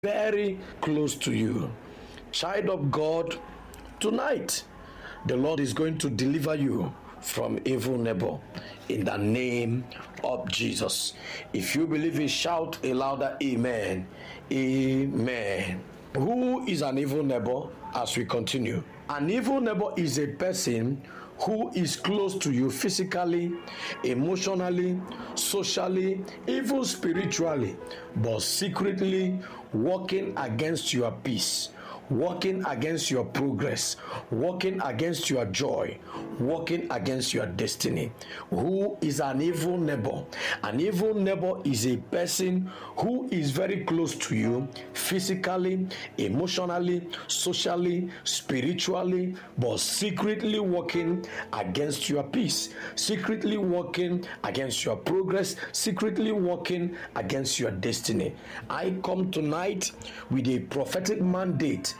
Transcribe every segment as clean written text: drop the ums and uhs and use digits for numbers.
very close to you. Child of God, tonight the Lord is going to deliver you from evil neighbor in the name of Jesus. If you believe it, shout a louder amen. Amen. Who is an evil neighbor? As we continue, an evil neighbor is a person who is close to you physically, emotionally, socially, even spiritually, but secretly working against your peace, working against your progress, working against your joy, working against your destiny. Who is an evil neighbor? An evil neighbor is a person who is very close to you physically, emotionally, socially, spiritually, but secretly working against your peace, secretly working against your progress, secretly working against your destiny. I come tonight with a prophetic mandate.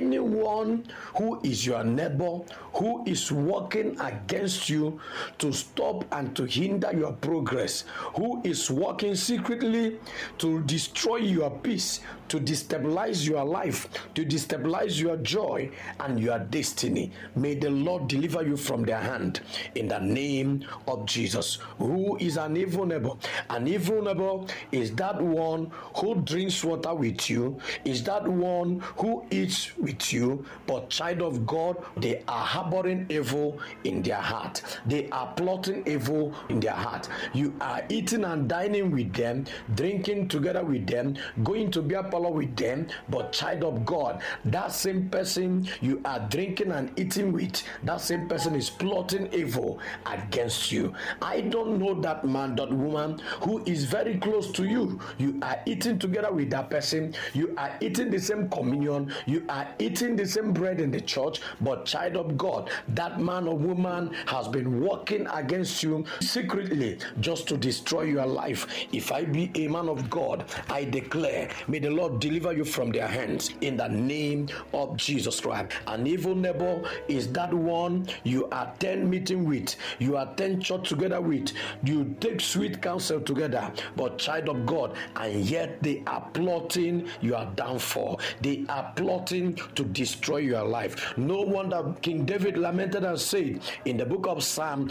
Anyone who is your neighbor, who is working against you to stop and to hinder your progress, who is working secretly to destroy your peace, to destabilize your life, to destabilize your joy and your destiny, may the Lord deliver you from their hand in the name of Jesus. Who is an evil neighbor? An evil neighbor is that one who drinks water with you, is that one who eats with you, but child of God, they are harboring evil in their heart. They are plotting evil in their heart. You are eating and dining with them, drinking together with them, going to beer parlor with them, but child of God, that same person you are drinking and eating with, that same person is plotting evil against you. I don't know that man, that woman who is very close to you. You are eating together with that person, you are eating the same communion, you are eating the same bread in the church, but child of God, that man or woman has been working against you secretly just to destroy your life. If I be a man of God, I declare, may the Lord deliver you from their hands in the name of Jesus Christ. An evil neighbor is that one you attend meeting with, you attend church together with, you take sweet counsel together, but child of God, and yet they are plotting your downfall. They are plotting to destroy your life. No wonder King David lamented and said in the book of Psalm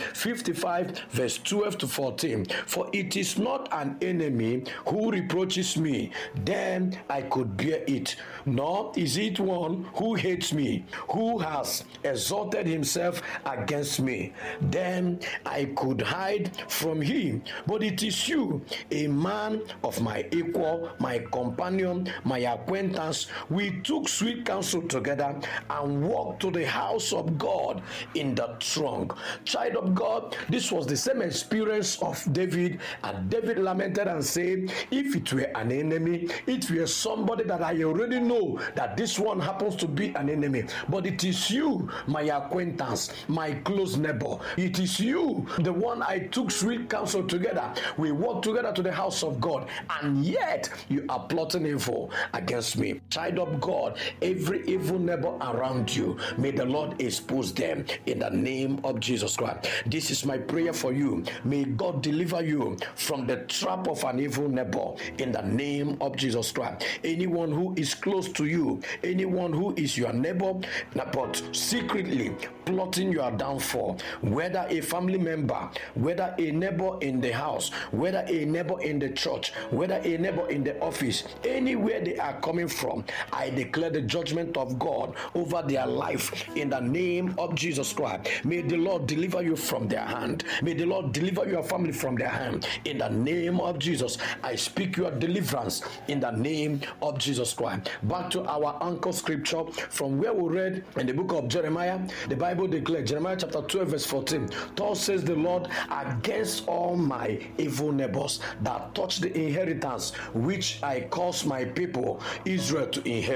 55 verse 12 to 14, for it is not an enemy who reproaches me, then I could bear it, nor is it one who hates me, who has exalted himself against me, then I could hide from him. But it is you, a man of my equal, my companion, my acquaintance. We took sweet counsel together and walked to the house of God in the throng. Child of God, this was the same experience of David, and David lamented and said, if it were an enemy, it were somebody that I already know that this one happens to be an enemy, but it is you, my acquaintance, my close neighbor. It is you, the one I took sweet counsel together. We walked together to the house of God, and yet you are plotting evil against me. Child of God, every evil neighbor around you, may the Lord expose them in the name of Jesus Christ. This is my prayer for you. May God deliver you from the trap of an evil neighbor in the name of Jesus Christ. Anyone who is close to you, anyone who is your neighbor, but secretly plotting your downfall, whether a family member, whether a neighbor in the house, whether a neighbor in the church, whether a neighbor in the office, anywhere they are coming from, I declare the judgment of God over their life in the name of Jesus Christ. May the Lord deliver you from their hand. May the Lord deliver your family from their hand in the name of Jesus. I speak your deliverance in the name of Jesus Christ. Back to our anchor scripture from where we read in the book of Jeremiah. The Bible declares, Jeremiah chapter 12 verse 14, thus says the Lord, against all my evil neighbors that touch the inheritance which I caused my people Israel to inherit,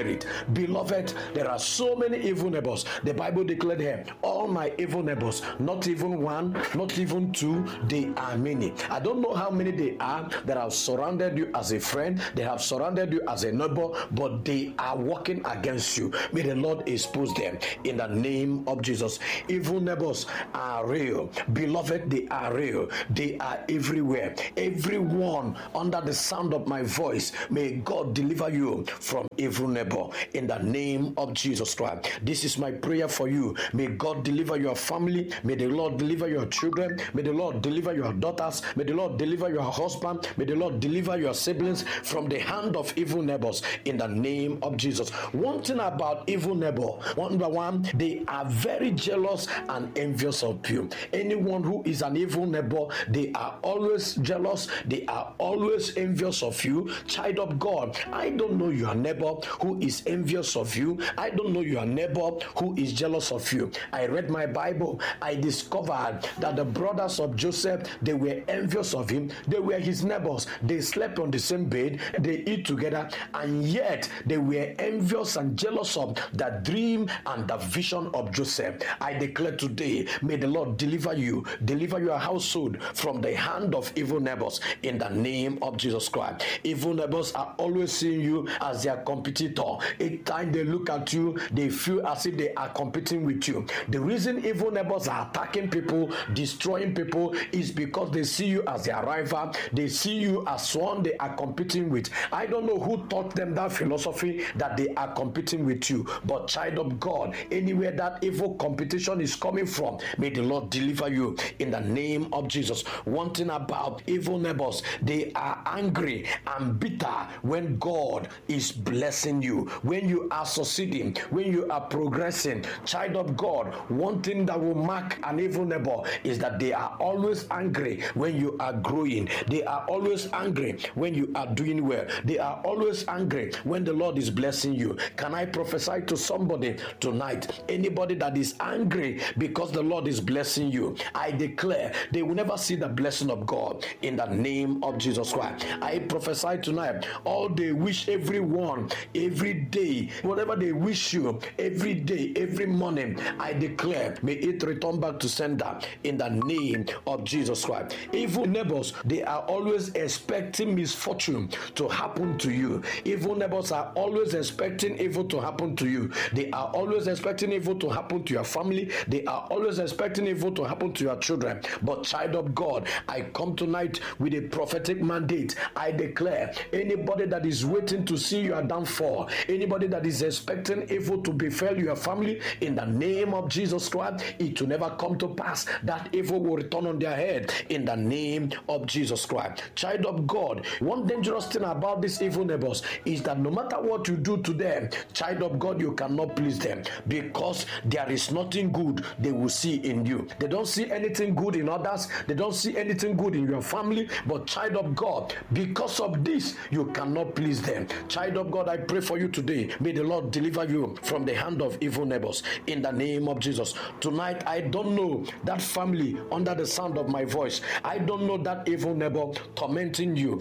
Beloved, there are so many evil neighbors. The Bible declared here, all my evil neighbors, not even one, not even two, they are many. I don't know how many they are that have surrounded you as a friend, they have surrounded you as a neighbor, but they are working against you. May the Lord expose them in the name of Jesus. Evil neighbors are real. Beloved, they are real. They are everywhere. Everyone under the sound of my voice, may God deliver you from evil neighbor in the name of Jesus Christ. This is my prayer for you. May God deliver your family. May the Lord deliver your children. May the Lord deliver your daughters. May the Lord deliver your husband. May the Lord deliver your siblings from the hand of evil neighbors in the name of Jesus. One thing about evil neighbor, number one, they are very jealous and envious of you. Anyone who is an evil neighbor, they are always jealous. They are always envious of you. Child of God, I don't know your neighbor who is envious of you. I don't know your neighbor who is jealous of you. I read my Bible. I discovered that the brothers of Joseph, they were envious of him. They were his neighbors. They slept on the same bed. They eat together, and yet they were envious and jealous of the dream and the vision of Joseph. I declare today, may the Lord deliver you, deliver your household from the hand of evil neighbors in the name of Jesus Christ. Evil neighbors are always seeing you as their competitor. Each time they look at you, they feel as if they are competing with you. The reason evil neighbors are attacking people, destroying people, is because they see you as their rival. They see you as one they are competing with. I don't know who taught them that philosophy that they are competing with you, but child of God, anywhere that evil competition is coming from, may the Lord deliver you in the name of Jesus. One thing about evil neighbors, they are angry and bitter when God is blessing you, when you are succeeding, when you are progressing. Child of God, one thing that will mark an evil neighbor is that they are always angry when you are growing. They are always angry when you are doing well. They are always angry when the Lord is blessing you. Can I prophesy to somebody tonight? Anybody that is angry because the Lord is blessing you, I declare they will never see the blessing of God in the name of Jesus Christ. I prophesy tonight, all they wish everyone, every day, whatever they wish you, every day, every morning, I declare, may it return back to sender in the name of Jesus Christ. Evil neighbors, they are always expecting misfortune to happen to you. Evil neighbors are always expecting evil to happen to you. They are always expecting evil to happen to your family. They are always expecting evil to happen to your children. But child of God, I come tonight with a prophetic mandate. I declare, anybody that is waiting to see your downfall, anybody that is expecting evil to befall your family, in the name of Jesus Christ, it will never come to pass. That evil will return on their head in the name of Jesus Christ. Child of God, one dangerous thing about these evil neighbors is that no matter what you do to them, child of God, you cannot please them, because there is nothing good they will see in you. They don't see anything good in others. They don't see anything good in your family. But child of God, because of this, you cannot please them. Child of God, I pray for you today. May the Lord deliver you from the hand of evil neighbors in the name of Jesus. Tonight, I don't know that family under the sound of my voice. I don't know that evil neighbor tormenting you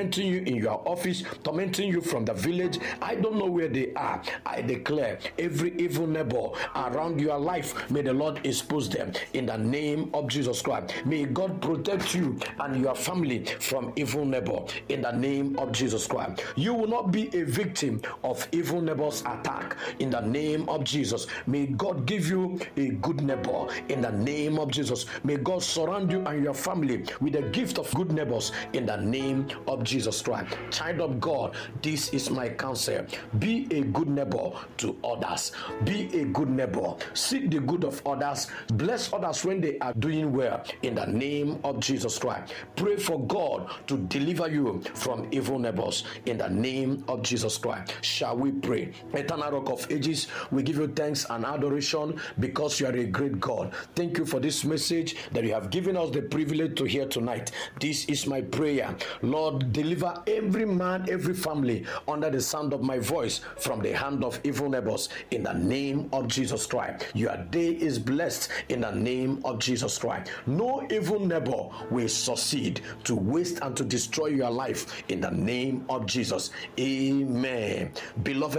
in your office, tormenting you from the village. I don't know where they are. I declare, every evil neighbor around your life, may the Lord expose them in the name of Jesus Christ. May God protect you and your family from evil neighbor in the name of Jesus Christ. You will not be a victim of evil neighbor's attack in the name of Jesus. May God give you a good neighbor in the name of Jesus. May God surround you and your family with the gift of good neighbors in the name of Jesus Christ. Child of God, this is my counsel. Be a good neighbor to others. Be a good neighbor. Seek the good of others. Bless others when they are doing well in the name of Jesus Christ. Pray for God to deliver you from evil neighbors in the name of Jesus Christ. Shall we pray? Eternal Rock of Ages, we give you thanks and adoration because you are a great God. Thank you for this message that you have given us the privilege to hear tonight. This is my prayer. Lord, deliver every man, every family under the sound of my voice from the hand of evil neighbors in the name of Jesus Christ. Your day is blessed in the name of Jesus Christ. No evil neighbor will succeed to waste and to destroy your life in the name of Jesus. Amen. Beloved,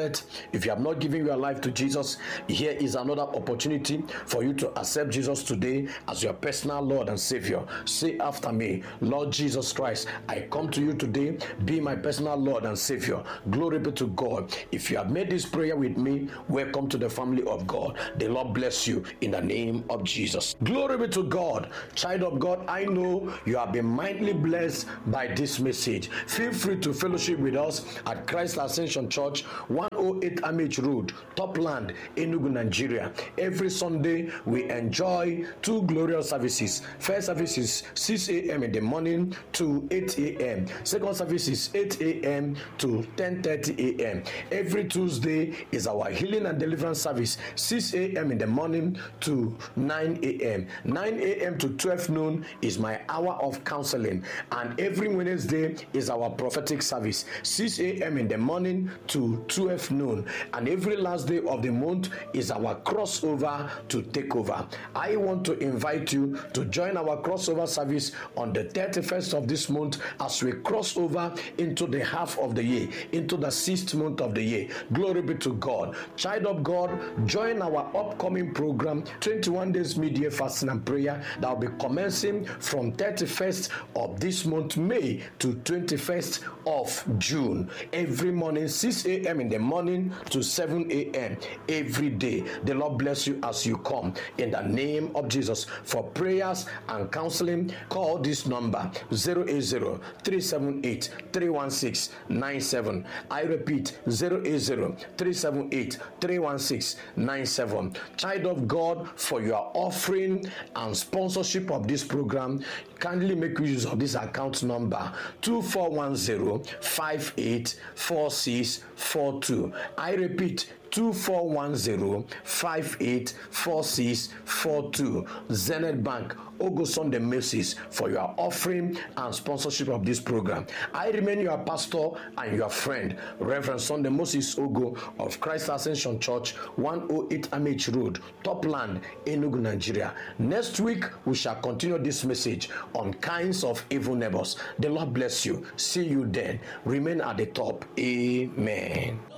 prophet. If you have not given your life to Jesus, here is another opportunity for you to accept Jesus today as your personal Lord and Savior. Say after me, Lord Jesus Christ, I come to you today. Be my personal Lord and Savior. Glory be to God. If you have made this prayer with me, welcome to the family of God. The Lord bless you in the name of Jesus. Glory be to God. Child of God, I know you have been mightily blessed by this message. Feel free to fellowship with us at Christ Ascension Church, 108 Amish Road, Topland, Enugu, Nigeria. Every Sunday, we enjoy two glorious services. First service is 6 a.m. in the morning to 8 a.m. Second service is 8 a.m. to 10:30 a.m. Every Tuesday is our healing and deliverance service, 6 a.m. in the morning to 9 a.m. 9 a.m. to 12 noon is my hour of counseling. And every Wednesday is our prophetic service, 6 a.m. in the morning to 12 noon. And every last day of the month is our crossover to take over. I want to invite you to join our crossover service on the 31st of this month as we cross over into the half of the year, into the 6th month of the year. Glory be to God. Child of God, join our upcoming program, 21 days mid-year fasting and prayer, that will be commencing from 31st of this month, May, to 21st of June. Every morning, 6 a.m. in the morning to 7 a.m. every day. The Lord bless you as you come. In the name of Jesus. For prayers and counseling, call this number, 080-378-316-97. I repeat, 080-378-316-97. Child of God, for your offering and sponsorship of this program, kindly make use of this account number, 2410-584642. I repeat, 2410-584642. Zenith Bank, Ogoson the Moses, for your offering and sponsorship of this program. I remain your pastor and your friend, Reverend Sunday Moses Ogo of Christ Ascension Church, 108 Amish Road, Topland, Enugu, Nigeria. Next week, we shall continue this message on kinds of evil neighbors. The Lord bless you. See you then. Remain at the top. Amen.